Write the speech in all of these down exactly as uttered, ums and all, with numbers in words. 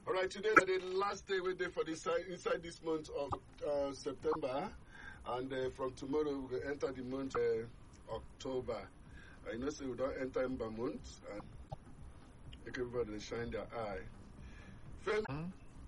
All right, today is the last day we day for this inside this month of uh, September, and uh, from tomorrow we will enter the month uh, October. I know say we don't enter Ember month, and make everybody shine their eye. Fem, mm.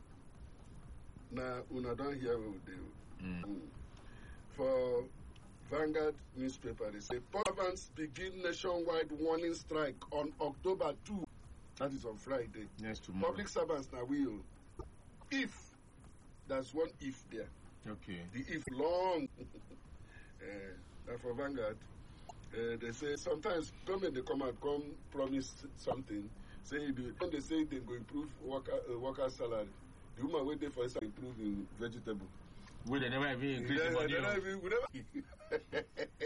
Now una don't hear what we do. Mm. Mm. For Vanguard newspaper, they say servants begin nationwide warning strike on October second. That is on Friday. Yes, tomorrow. Public servants now will. If there's one if there. Okay. The if long. uh, for Vanguard, uh, they say sometimes government they come out, come promise something. Say do when they say they go improve worker uh, worker salary. The woman wait there for us to improve in vegetable. Will they never even increase the money? Never,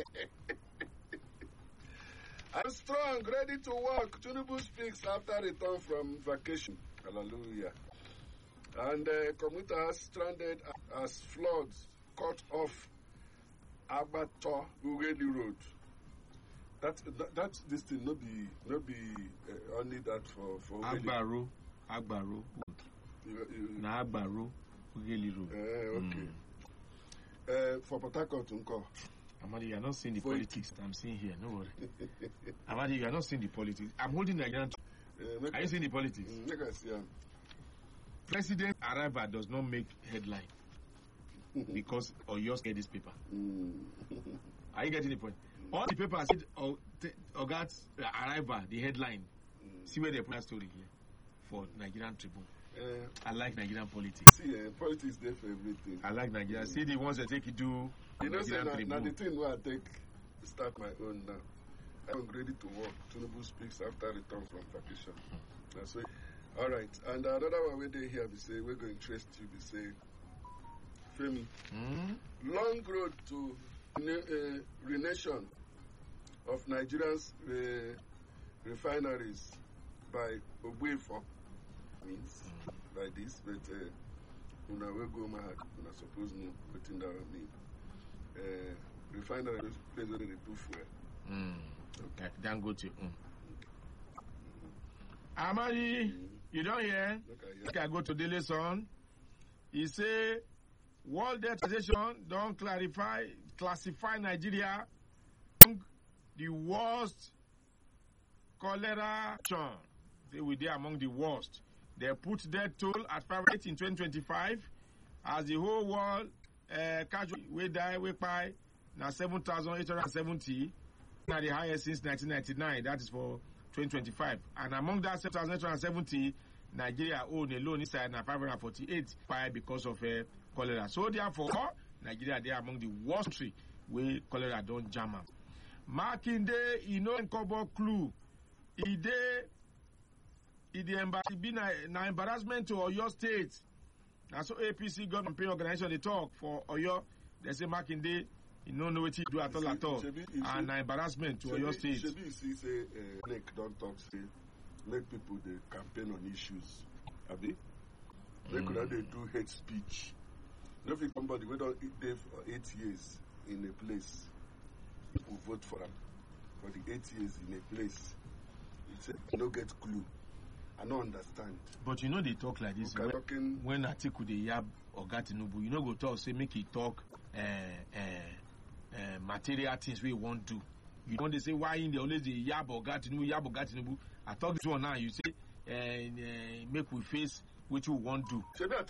I'm strong, ready to work. Tinubu speaks after return from vacation. Hallelujah. And uh, commuters stranded as floods cut off Abato Ugeli Road. That, that that this thing not be not be uh, only that for for Agbaro Agbaro na Agbaro Ugeli Road. Uh, okay. Mm. Uh, for Port Harcourt, Unko. Amadi, you are not seeing the for politics it. I'm seeing here. No worry. Amadi, you are not seeing the politics. I'm holding Nigerian. Uh, are you seeing the politics? Mm, make us, yeah. President arrival does not make headline because Oyo get this paper. Mm. Are you getting the point? Mm. All the papers said Ogat's arrival, the headline. Mm. See where they put that story here for Nigerian Tribune. Uh, I like Nigerian politics. See, uh, politics there for everything. I like Nigeria. Mm. See the ones that take you do. You know, say now the thing where I take start my own now. I'm ready to work. Tinubu speaks after return from vacation. Mm. That's it. All right. And another one where they hear we say we're going to interest you. We say, Femi, mm. long road to uh, renation of Nigerians uh, refineries by Ogbuefor means mm. by this, but uh, una will go mad. Una suppose no waiting that mean. Uh, refinery place where they do fuel. Mm. Okay. Then go to. Mm. Amadi, mm. you don't hear? Okay, I go to Daily Sun. He say World Health Organization don't clarify classify Nigeria among the worst cholera. They were there among the worst. They put death toll at five rate in twenty twenty-five as the whole world uh, casualty we die we by now seven thousand eight hundred seventy, now the highest since nineteen ninety-nine. That is for twenty twenty-five. And among that seven thousand eight hundred seventy, Nigeria own alone inside now five hundred forty-eight by because of uh, cholera. So therefore, Nigeria they are among the worst country where cholera don't jam up. Makinde, you know, in Kobo clue, he dey. It be na embarrassment to Oyo State. That's so A P C government campaign organization they talk for Oyo. They say Makinde, you don't know what to do at all at all. And an embarrassment to Oyo State. Should you see say uh, Nick don't talk say make people they campaign on issues. Abi? They mm. could not they do hate speech. You know if somebody we don't eat there for eight years in a place, people vote for them for the eight years in a place. It's a no get clue. I don't understand. But you know they talk like this. Okay, when, when Atiku they yab Oga Tinubu, you know go talk say make he talk uh, uh, uh, material things we want to. You know they say why in the always the yab Oga Tinubu, yab Oga Tinubu. I talk this one now. You say uh, uh, make we face what you want to.